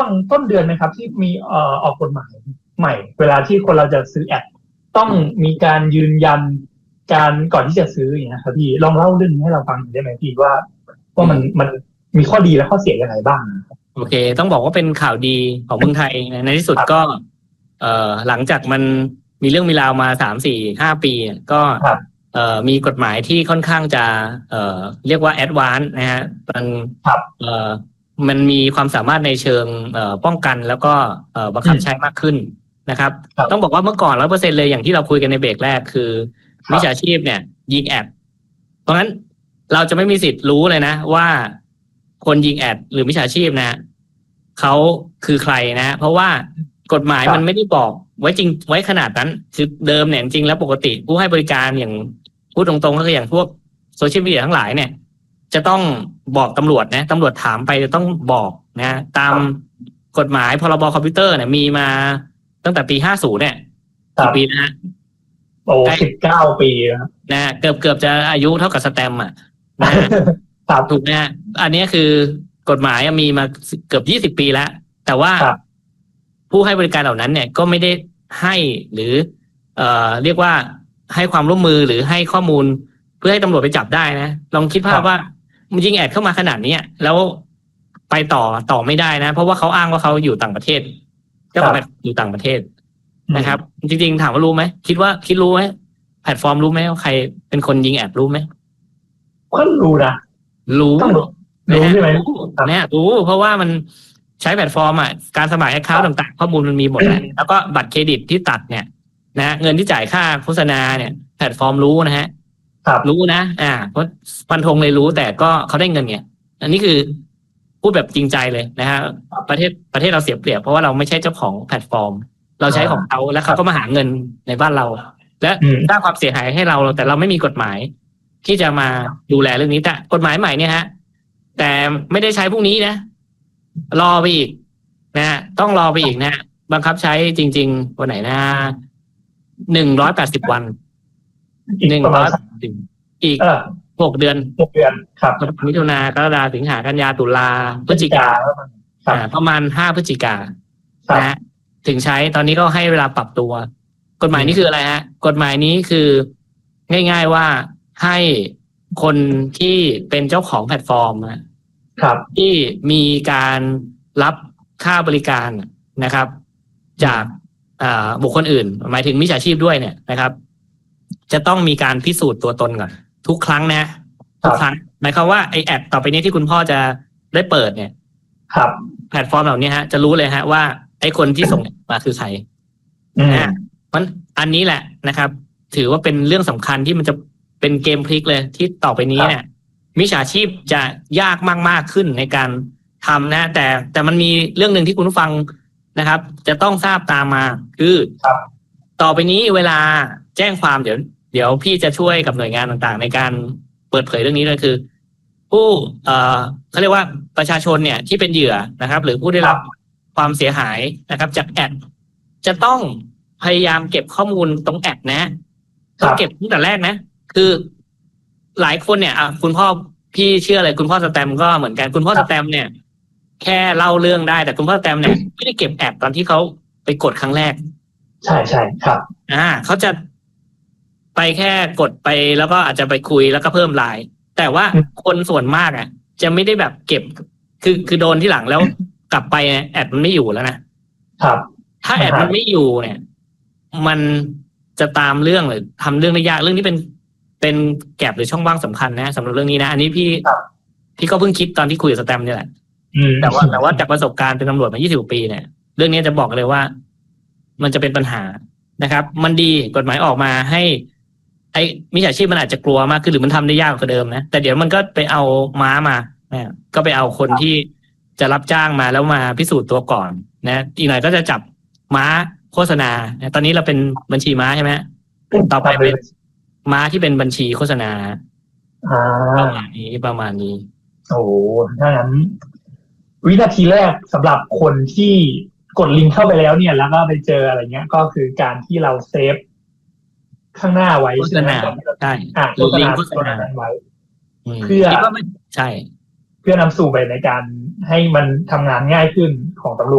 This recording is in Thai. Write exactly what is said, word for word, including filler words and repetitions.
ต้นเดือนนะครับที่มีเอ่อออกกฎหมายใหม่เวลาที่คนเราจะซื้อแอดต้องมีการยืนยันการก่อนที่จะซื้ออย่างเงี้ยครับพี่ลองเล่าเรื่องนี้ให้เราฟังหน่อยได้ไหมพี่ว่าว่ามันมันมีข้อดีและข้อเสียยังไงบ้างโอเคต้องบอกว่าเป็นข่าวดีของเมืองไทยในที่สุดก็เอ่อหลังจากมันมีเรื่องมีราวมาสามสี่ห้าปีก็เอ่อมีกฎหมายที่ค่อนข้างจะเอ่อเรียกว่าแอดวานซ์นะฮะมันเอ่อมันมีความสามารถในเชิงเอ่อป้องกันแล้วก็เอ่อบังคับใช้มากขึ้นนะครับต้องบอกว่าเมื่อก่อน ร้อยเปอร์เซ็นต์ เลยอย่างที่เราคุยกันในเบรกแรกคือมิจฉาชีพเนี่ยยิงแอดเพราะงั้นเราจะไม่มีสิทธิ์รู้เลยนะว่าคนยิงแอดหรือมิจฉาชีพนะเขาคือใครนะเพราะว่ากฎหมายมันไม่ได้บอกไว้จริงไว้ขนาดนั้นคือเดิมเนี่ยจริงแล้วปกติผู้ให้บริการอย่างพูดตรงๆก็คืออย่างพวกโซเชียลมีเดียทั้งหลายเนี่ยจะต้องบอกตำรวจนะตำรวจถามไปจะต้องบอกนะตามกฎหมายพรบคอมพิวเตอร์เนี่ยมีมาตั้งแต่ปีห้าสิบเนี่ยกี่ปีนะฮะโอ้สิบเก้าปีนะเกือบเกือบจะอายุเท่ากับสแตมป์อ่ะนะถูกนะอันนี้คือกฎหมายมีมาเกือบยี่สิบปีแล้วแต่ว่าผู้ให้บริการเหล่านั้นเนี่ยก็ไม่ได้ให้หรือเอ่อเรียกว่าให้ความร่วมมือหรือให้ข้อมูลเพื่อให้ตำรวจไปจับได้นะลองคิดภาพว่ามันยิงแอดเข้ามาขนาดนี้แล้วไปต่อต่อไม่ได้นะเพราะว่าเขาอ้างว่าเขาอยู่ต่างประเทศก็แบบอยู่ต่างประเทศนะครับจริงๆถามว่ารู้ไหมคิดว่าคิดรู้ไหมแพลตฟอร์มรู้ไหมว่าใครเป็นคนยิงแอดรู้ไหมก็รู้นะรู้รู้ใช่ไหมเนี่ยรู้เพราะว่ามันใช้แพลตฟอร์มอ่ะการสมัครแอคเคาท์ต่างๆข้อมูลมันมีหมดแล้วแล้วก็บัตรเครดิตที่ตัดเนี่ยนะเงินที่จ่ายค่าโฆษณาเนี่ยแพลตฟอร์มรู้นะฮะรู้นะอ่าเพราะฟันธงเลยรู้แต่ก็เขาได้เงินไงอันนี้คือพูดแบบจริงใจเลยนะฮะประเทศประเทศเราเสียเปรียบเพราะว่าเราไม่ใช่เจ้าของแพลตฟอร์มเราใช้ของเขาแล้วเขาก็มาหาเงินในบ้านเราและสร้างความเสียหายให้เราแต่เราไม่มีกฎหมายที่จะมาดูแลเรื่องนี้แต่กฎหมายใหม่เนี่ยฮะแต่ไม่ได้ใช้พวกนี้นะรอไปอีกนะต้องรอไปอีกนะบังคับใช้จริงๆวันไหนนะหนึ่งร้อยแปดสิบวันหนึ่งร้อยอีกหกเดือนหกเดือนครับมิถุนากรกฎาสิงหากันยาตุลาพฤศจิกาประมาณห้าพฤศจิกานะถึงใช้ตอนนี้ก็ให้เวลาปรับตัวกฎหมายนี้คืออะไรฮะกฎหมายนี้คือง่ายๆว่าให้คนที่เป็นเจ้าของแพลตฟอร์มครับที่มีการรับค่าบริการนะครับจากบุคคลอื่นหมายถึงมิจฉาชีพด้วยเนี่ยนะครับจะต้องมีการพิสูจน์ตัวตนก่อนทุกครั้งนะทุกครั้งหมายความว่าไอแอดต่อไปนี้ที่คุณพ่อจะได้เปิดเนี่ยครับแพลตฟอร์มเหล่านี้ฮะจะรู้เลยฮะว่าไอคนที่ส่งมาคือใครนะเพราะอันนี้แหละนะครับถือว่าเป็นเรื่องสำคัญที่มันจะเป็นเกมพลิกเลยที่ต่อไปนี้เนี่ยมิจฉาชีพจะยากมากๆขึ้นในการทำนะแต่แต่มันมีเรื่องหนึ่งที่คุณผู้ฟังนะครับจะต้องทราบตามมาคือต่อไปนี้เวลาแจ้งความเดี๋ยวเดี๋ยวพี่จะช่วยกับหน่วยงานต่างๆในการเปิดเผยเรื่องนี้เลยคือผู้เอ่อเขาเรียกว่าประชาชนเนี่ยที่เป็นเหยื่อนะครับหรือผู้ได้รับความเสียหายนะครับจากแอดจะต้องพยายามเก็บข้อมูลตรงแอดนะต้องเก็บตั้งแต่แรกนะคือหลายคนเนี่ยคุณพ่อพี่เชื่อเลยคุณพ่อสแตมก็เหมือนกันคุณพ่อสแตมเนี่ยแค่เล่าเรื่องได้แต่คุณพ่อสแตมเนี่ยไม่ได้เก็บแอดตอนที่เขาไปกดครั้งแรกใช่ใช่ครับอ่าเขาจะไปแค่กดไปแล้วก็อาจจะไปคุยแล้วก็เพิ่มไลน์แต่ว่าคนส่วนมากอ่ะจะไม่ได้แบบเก็บคือคือโดนที่หลังแล้วกลับไปแอดมันไม่อยู่แล้วนะครับถ้าแอดมันไม่อยู่เนี่ยมันจะตามเรื่องหรือทำเรื่องได้ยากเรื่องนี้เป็นเป็นแกลบหรือช่องว่างสำคัญนะสำหรับเรื่องนี้นะอันนี้พี่พี่ก็เพิ่งคิดตอนที่คุยกับสแตมนี่แหละแต่ว่าแต่ว่าจากประสบการณ์เป็นตำรวจมายี่สิบปีเนี่ยเรื่องนี้จะบอกเลยว่ามันจะเป็นปัญหานะครับมันดีกฎหมายออกมาให้ไอ้มิจฉาชีพมันอาจจะกลัวมากขึ้นหรือมันทำได้ยากกว่าเดิมนะแต่เดี๋ยวมันก็ไปเอาม้ามานะก็ไปเอาคนที่จะรับจ้างมาแล้วมาพิสูจน์ตัวก่อนนะอีกหน่อยก็จะจับม้าโฆษณาตอนนี้เราเป็นบัญชีม้าใช่ไหมต่อไปเป็นม้าที่เป็นบัญชีโฆษณาประมาณนี้ประมาณนี้โอ้ถ้างั้นวินาทีแรกสำหรับคนที่กดลิงก์เข้าไปแล้วเนี่ยแล้วก็ไปเจออะไรเงี้ยก็คือการที่เราเซฟข้างหน้าไว้โฆษณาใช่หรือลิงก์โฆษณาไว้เพื่อใช่เพื่อนำสู่ไปในการให้มันทำงานง่ายขึ้นของตำรวจ